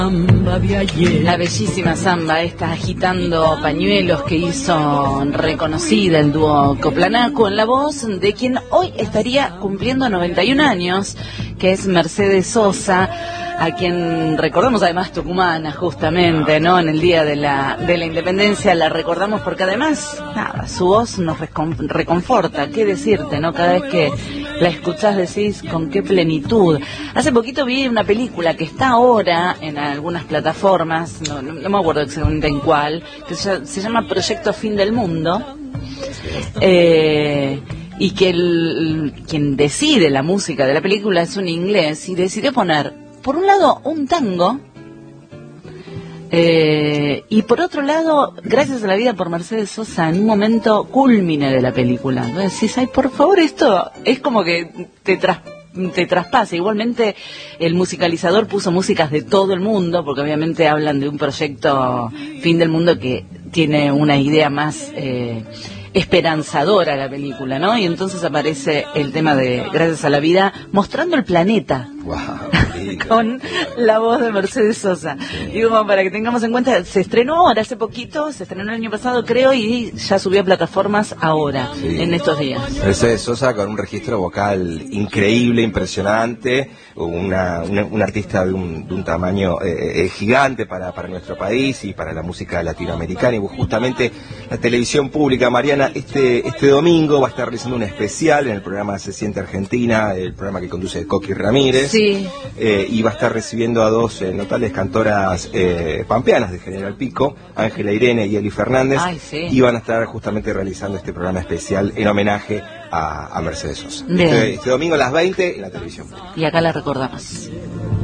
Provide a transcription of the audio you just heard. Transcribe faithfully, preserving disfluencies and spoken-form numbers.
La bellísima samba, esta agitando pañuelos que hizo reconocida el dúo Coplanaco en la voz de quien hoy estaría cumpliendo noventa y un años, que es Mercedes Sosa, a quien recordamos, además tucumana justamente, ¿no? En el día de la de la independencia la recordamos porque además, nada, su voz nos recon, reconforta, qué decirte, ¿no? Cada vez que la escuchás decís con qué plenitud. Hace poquito vi una película que está ahora en algunas plataformas, no, no, no me acuerdo exactamente en cuál, que se, se llama Proyecto Fin del Mundo, eh, y que el, quien decide la música de la película es un inglés y decidió poner, por un lado, un tango, Eh, y por otro lado, Gracias a la vida por Mercedes Sosa, en un momento cúlmine de la película. Entonces decís, ay, por favor, esto es como que te, tras, te traspasa. Igualmente, el musicalizador puso músicas de todo el mundo, porque obviamente hablan de un proyecto Fin del Mundo que tiene una idea más eh, esperanzadora la película, ¿no? Y entonces aparece el tema de Gracias a la vida, mostrando el planeta. Wow, con la voz de Mercedes Sosa. Sí. Digo, para que tengamos en cuenta, se estrenó ahora hace poquito, se estrenó el año pasado creo, y ya subió a plataformas ahora, sí, en estos días. Mercedes Sosa con un registro vocal increíble, impresionante, una, una, una artista de un, de un tamaño eh, eh, gigante para, para nuestro país y para la música latinoamericana. Y justamente la televisión pública, Mariana, este, este domingo va a estar realizando un especial en el programa Se Siente Argentina, el programa que conduce Coqui Ramírez. Sí. Eh, y va a estar recibiendo a dos eh, notables cantoras eh, pampeanas de General Pico, Ángela Irene y Eli Fernández. Ay, sí. Y van a estar justamente realizando este programa especial en homenaje a, a Mercedes Sosa. Este, este domingo a las veinte en la televisión. Y acá la recordamos.